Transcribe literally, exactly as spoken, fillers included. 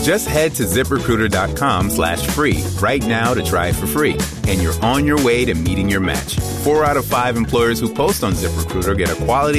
Just head to ZipRecruiter.com slash free right now to try it for free. And you're on your way to meeting your match. Four out of five employers who post on ZipRecruiter get a quality